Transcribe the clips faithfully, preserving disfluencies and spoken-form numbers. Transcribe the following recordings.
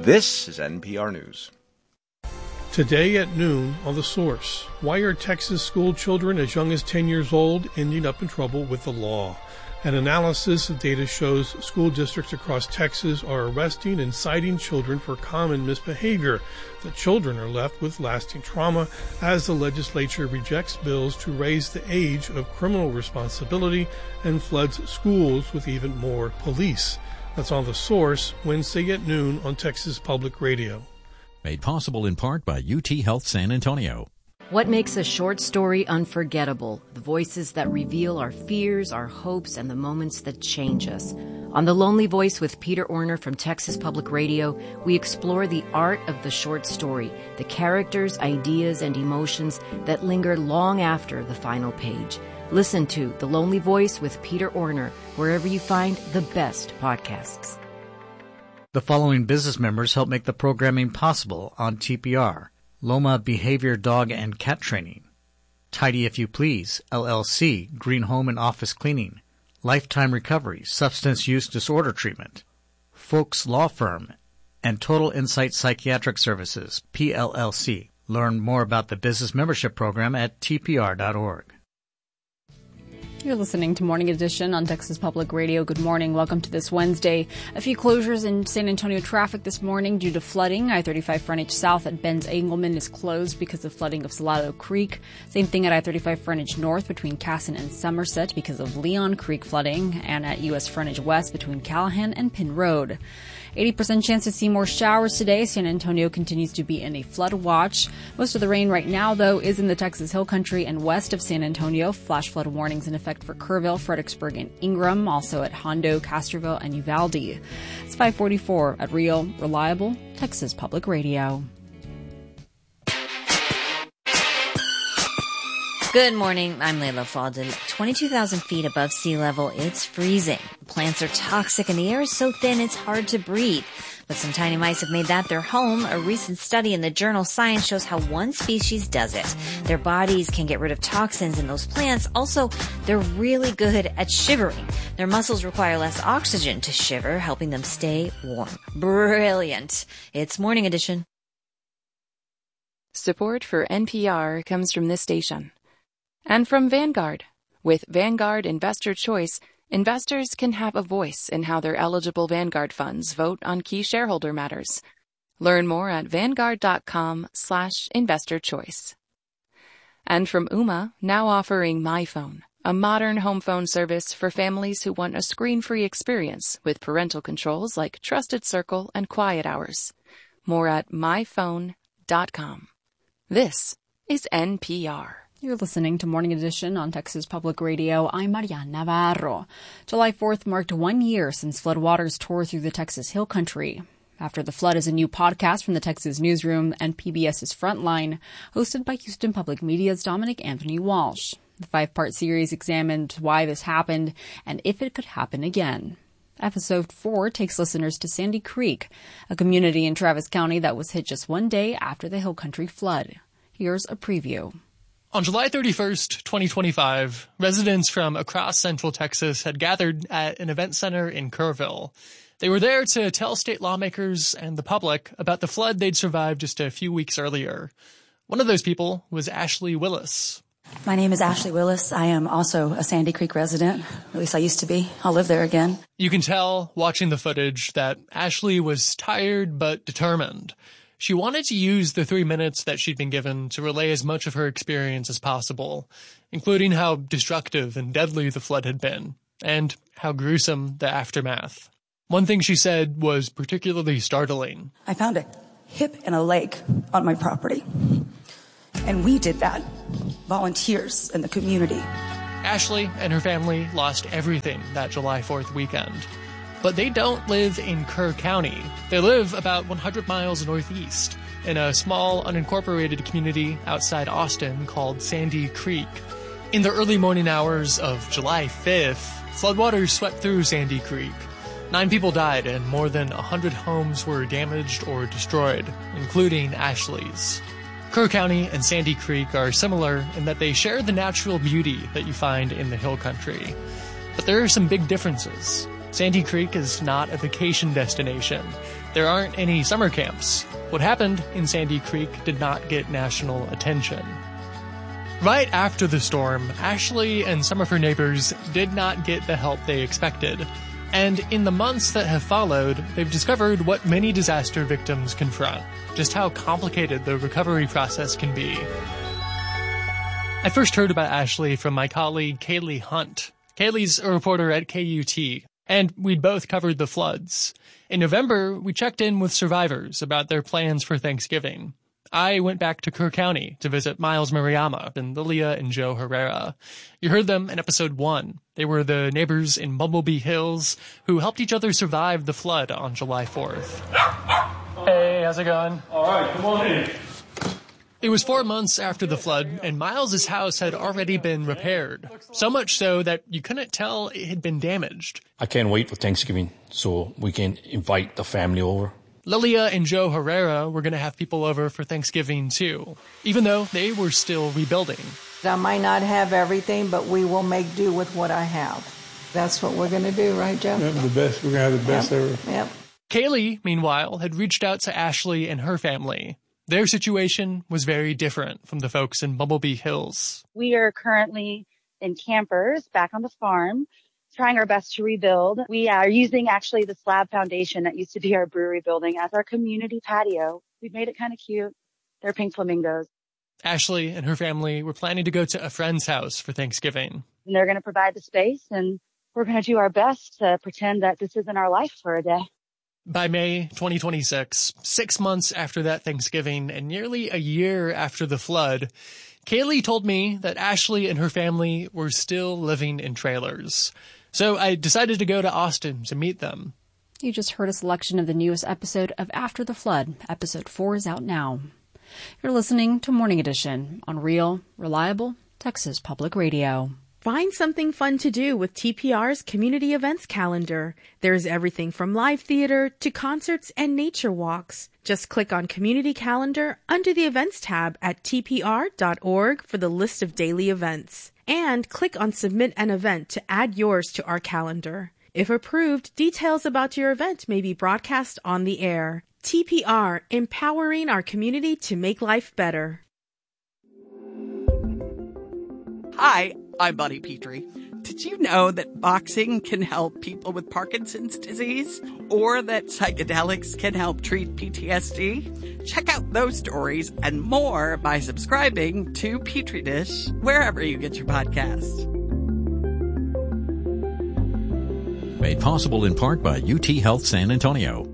This is N P R News. Today at noon on The Source, why are Texas school children as young as ten years old ending up in trouble with the law? An analysis of data shows school districts across Texas are arresting and citing children for common misbehavior. The children are left with lasting trauma as the legislature rejects bills to raise the age of criminal responsibility and floods schools with even more police. That's on The Source, Wednesday at noon on Texas Public Radio. Made possible in part by U T Health San Antonio. What makes a short story unforgettable? The voices that reveal our fears, our hopes, and the moments that change us. On The Lonely Voice with Peter Orner from Texas Public Radio, we explore the art of the short story, the characters, ideas, and emotions that linger long after the final page. Listen to The Lonely Voice with Peter Orner wherever you find the best podcasts. The following business members help make the programming possible on T P R. Loma Behavior Dog and Cat Training, Tidy If You Please, L L C, Green Home and Office Cleaning, Lifetime Recovery, Substance Use Disorder Treatment, Folks Law Firm, and Total Insight Psychiatric Services, P L L C. Learn more about the business membership program at T P R dot org. You're listening to Morning Edition on Texas Public Radio. Good morning. Welcome to this Wednesday. A few closures in San Antonio traffic this morning due to flooding. I thirty-five frontage south at Benz Engelman is closed because of flooding of Salado Creek. Same thing at I thirty-five frontage north between Casson and Somerset because of Leon Creek flooding, and at U S frontage west between Callahan and Pin Road. eighty percent chance to see more showers today. San Antonio continues to be in a flood watch. Most of the rain right now, though, is in the Texas Hill Country and west of San Antonio. Flash flood warnings in effect for Kerrville, Fredericksburg, and Ingram, also at Hondo, Castroville, and Uvalde. It's five forty-four at Real, Reliable, Texas Public Radio. Good morning. I'm Layla Fadel. twenty-two thousand feet above sea level, it's freezing. Plants are toxic and the air is so thin it's hard to breathe. But some tiny mice have made that their home. A recent study in the journal Science shows how one species does it. Their bodies can get rid of toxins in those plants. Also, they're really good at shivering. Their muscles require less oxygen to shiver, helping them stay warm. Brilliant. It's Morning Edition. Support for N P R comes from this station. And from Vanguard. With Vanguard Investor Choice, investors can have a voice in how their eligible Vanguard funds vote on key shareholder matters. Learn more at vanguard.com slash investor choice. And from Ooma, now offering MyPhone, a modern home phone service for families who want a screen-free experience with parental controls like Trusted Circle and Quiet Hours. More at my phone dot com. This is N P R. You're listening to Morning Edition on Texas Public Radio. I'm Mariana Navarro. July fourth marked one year since floodwaters tore through the Texas Hill Country. After the Flood is a new podcast from the Texas Newsroom and PBS's Frontline, hosted by Houston Public Media's Dominic Anthony Walsh. The five-part series examined why this happened and if it could happen again. Episode four takes listeners to Sandy Creek, a community in Travis County that was hit just one day after the Hill Country flood. Here's a preview. On July thirty-first, twenty twenty-five, residents from across Central Texas had gathered at an event center in Kerrville. They were there to tell state lawmakers and the public about the flood they'd survived just a few weeks earlier. One of those people was Ashley Willis. My name is Ashley Willis. I am also a Sandy Creek resident. At least I used to be. I'll live there again. You can tell, watching the footage, that Ashley was tired but determined. She wanted to use the three minutes that she'd been given to relay as much of her experience as possible, including how destructive and deadly the flood had been, and how gruesome the aftermath. One thing she said was particularly startling. I found a hip and a leg on my property. And we did that. Volunteers in the community. Ashley and her family lost everything that July fourth weekend. But they don't live in Kerr County. They live about one hundred miles northeast in a small, unincorporated community outside Austin called Sandy Creek. In the early morning hours of July fifth, floodwaters swept through Sandy Creek. Nine people died and more than one hundred homes were damaged or destroyed, including Ashley's. Kerr County and Sandy Creek are similar in that they share the natural beauty that you find in the Hill Country. But there are some big differences. Sandy Creek is not a vacation destination. There aren't any summer camps. What happened in Sandy Creek did not get national attention. Right after the storm, Ashley and some of her neighbors did not get the help they expected. And in the months that have followed, they've discovered what many disaster victims confront, just how complicated the recovery process can be. I first heard about Ashley from my colleague Kaylee Hunt. Kaylee's a reporter at K U T, and we'd both covered the floods. In November, we checked in with survivors about their plans for Thanksgiving. I went back to Kerr County to visit Miles Mariama and Lilia and Joe Herrera. You heard them in episode one. They were the neighbors in Bumblebee Hills who helped each other survive the flood on July fourth. Hey, how's it going? All right, come on in. It was four months after the flood, and Miles's house had already been repaired. So much so that you couldn't tell it had been damaged. I can't wait for Thanksgiving so we can invite the family over. Lilia and Joe Herrera were going to have people over for Thanksgiving, too, even though they were still rebuilding. I might not have everything, but we will make do with what I have. That's what we're going to do, right, Joe? Yep, the best. We're going to have the best yep. ever. Yep. Kaylee, meanwhile, had reached out to Ashley and her family. Their situation was very different from the folks in Bumblebee Hills. We are currently in campers back on the farm, trying our best to rebuild. We are using actually the slab foundation that used to be our brewery building as our community patio. We've made it kind of cute. They're pink flamingos. Ashley and her family were planning to go to a friend's house for Thanksgiving. And they're going to provide the space, and we're going to do our best to pretend that this isn't our life for a day. By May twenty twenty-six, six months after that Thanksgiving and nearly a year after the flood, Kaylee told me that Ashley and her family were still living in trailers. So I decided to go to Austin to meet them. You just heard a selection of the newest episode of After the Flood. Episode four is out now. You're listening to Morning Edition on Real, Reliable, Texas Public Radio. Find something fun to do with T P R's community events calendar. There's everything from live theater to concerts and nature walks. Just click on Community Calendar under the Events tab at T P R dot org for the list of daily events. And click on Submit an Event to add yours to our calendar. If approved, details about your event may be broadcast on the air. T P R, empowering our community to make life better. Hi, I'm Bonnie Petrie. Did you know that boxing can help people with Parkinson's disease? Or that psychedelics can help treat P T S D? Check out those stories and more by subscribing to Petri Dish wherever you get your podcasts. Made possible in part by U T Health San Antonio.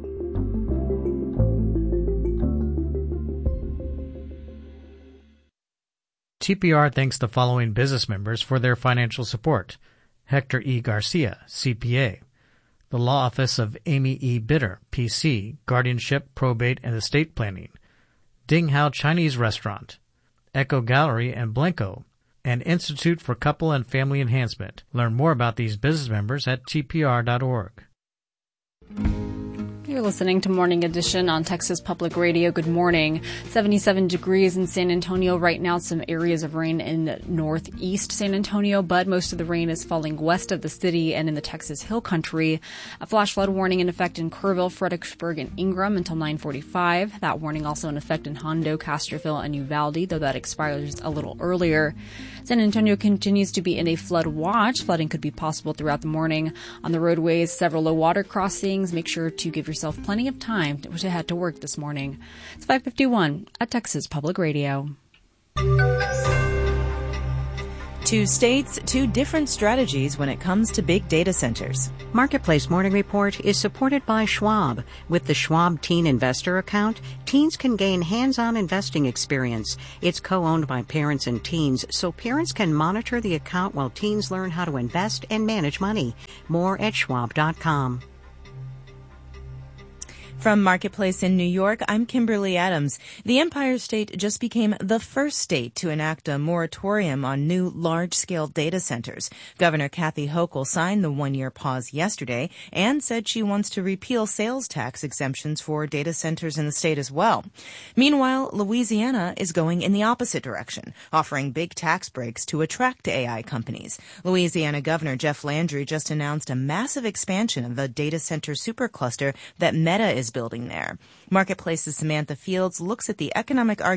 T P R thanks the following business members for their financial support. Hector E. Garcia, C P A. The Law Office of Amy E. Bitter, P C, Guardianship, Probate, and Estate Planning. Ding Hao Chinese Restaurant. Echo Gallery and Blanco. And Institute for Couple and Family Enhancement. Learn more about these business members at T P R dot org. You're listening to Morning Edition on Texas Public Radio. Good morning. seventy-seven degrees in San Antonio right now. Some areas of rain in northeast San Antonio, but most of the rain is falling west of the city and in the Texas Hill Country. A flash flood warning in effect in Kerrville, Fredericksburg, and Ingram until nine forty-five. That warning also in effect in Hondo, Castroville, and Uvalde, though that expires a little earlier. San Antonio continues to be in a flood watch. Flooding could be possible throughout the morning. On the roadways, several low water crossings. Make sure to give yourself plenty of time to head to work this morning. It's five fifty-one at Texas Public Radio. Two states, two different strategies when it comes to big data centers. Marketplace Morning Report is supported by Schwab. With the Schwab Teen Investor Account, teens can gain hands-on investing experience. It's co-owned by parents and teens, so parents can monitor the account while teens learn how to invest and manage money. More at schwab dot com. From Marketplace in New York, I'm Kimberly Adams. The Empire State just became the first state to enact a moratorium on new large-scale data centers. Governor Kathy Hochul signed the one-year pause yesterday and said she wants to repeal sales tax exemptions for data centers in the state as well. Meanwhile, Louisiana is going in the opposite direction, offering big tax breaks to attract A I companies. Louisiana Governor Jeff Landry just announced a massive expansion of the data center supercluster that Meta is building there. Marketplace's Samantha Fields looks at the economic argument